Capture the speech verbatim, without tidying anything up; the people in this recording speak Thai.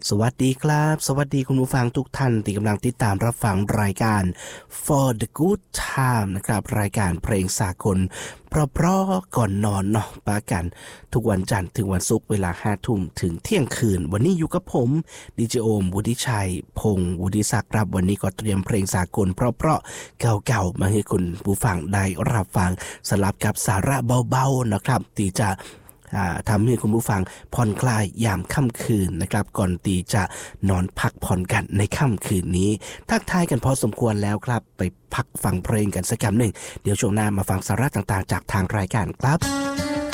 สวัสดีครับสวัสดีคุณผู้ฟังทุกท่านที่กำลังติดตามรับฟังรายการ For the Good Time นะครับรายการเพลงสากลเพราะๆก่อนนอนเนาะปากันทุกวันจันทร์ถึงวันศุกร์เวลาห้าทุ่มถึงเที่ยงคืนวันนี้อยู่กับผมดีเจโอมวุฒิชัยพงศ์วุฒิศักดิ์ครับวันนี้ก็เตรียมเพลงสากลเพราะๆเก่าๆมาให้คุณผู้ฟังได้รับฟังสลับกับสาระเบาๆนะครับที่จะทำให้คุณผู้ฟังผ่อนคลายยามค่ำคืนนะครับก่อนตีจะนอนพักผ่อนกันในค่ำคืนนี้ทักทายกันพอสมควรแล้วครับไปพักฟังเพลงกันสักคำหนึ่งเดี๋ยวช่วงหน้ามาฟังสาระต่างๆจากทางรายการครับ